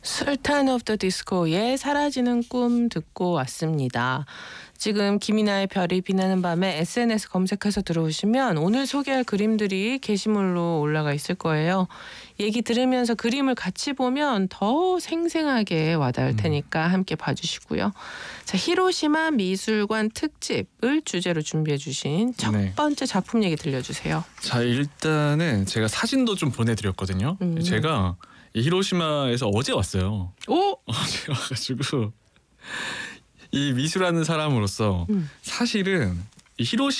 술탄 오브 더 디스코의 사라지는 꿈 듣고 왔습니다. 지금 김이나의 별이 빛나는 밤에 SNS 검색해서 들어오시면 오늘 소개할 그림들이 게시물로 올라가 있을 거예요. 얘기 들으면서 그림을 같이 보면 더 생생하게 와닿을 테니까 함께 봐주시고요. 자, 히로시마 미술관 특집을 주제로 준비해 주신 첫 네. 번째 작품 얘기 들려주세요. 자, 일단은 제가 사진도 좀 보내드렸거든요. 제가 이 히로시마에서 어제 왔어요. 오! 어제 와가지고 이 미술하는 사람으로서 사실은 이